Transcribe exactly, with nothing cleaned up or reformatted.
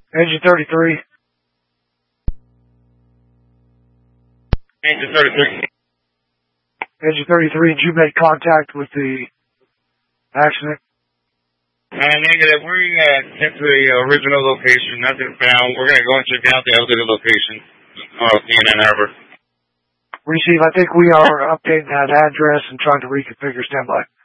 Engine thirty-three. Engine thirty-three. Engine thirty-three, did you make contact with the accident? Uh, negative. We uh, sent to the original location. Nothing found. We're going to go and check out the other location. Uh, in Ann Arbor. Receive, I think we are updating that address and trying to reconfigure standby.